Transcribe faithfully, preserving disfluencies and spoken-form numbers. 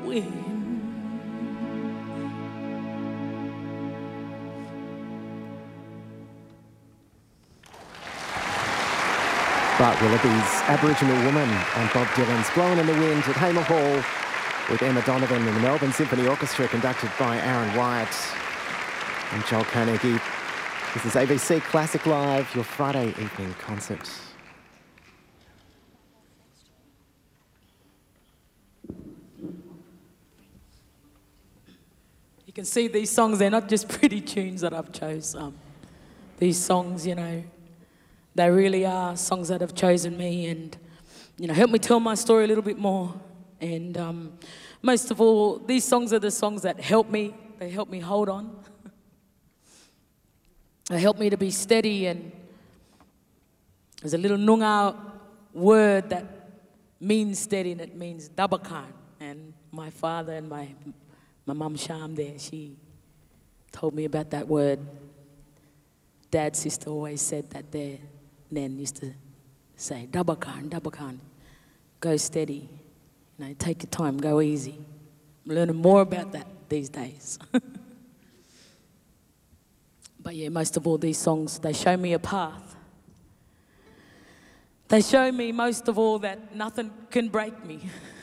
wind. Bart Willoughby's Aboriginal Woman on Bob Dylan's Blowin' in the Wind at Hamer Hall with Emma Donovan and the Melbourne Symphony Orchestra conducted by Aaron Wyatt and Joel Carnegie. This is A B C Classic Live, your Friday evening concert. You can see these songs, they're not just pretty tunes that I've chose. Um, these songs, you know, they really are songs that have chosen me and, you know, help me tell my story a little bit more. And um, most of all, these songs are the songs that help me. They help me hold on. They help me to be steady. And there's a little Noongar word that means steady, and it means dabakan. And my father and my my mum Sham there, she told me about that word. Dad's sister always said that there. Nan used to say, dabakan, dabakan, go steady, you know, take your time, go easy. I'm learning more about that these days. But yeah, most of all these songs, they show me a path. They show me most of all that nothing can break me.